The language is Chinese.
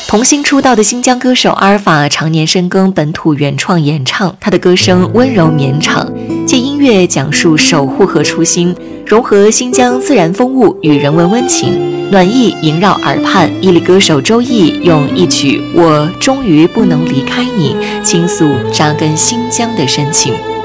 童星出道的新疆歌手阿尔法常年深耕本土原创演唱，他的歌声温柔绵长，借音乐讲述守护和初心，融合新疆自然风物与人文温情，暖意萦绕耳畔。伊犁歌手周毅用一曲《我终于不能离开你》倾诉扎根新疆的深情。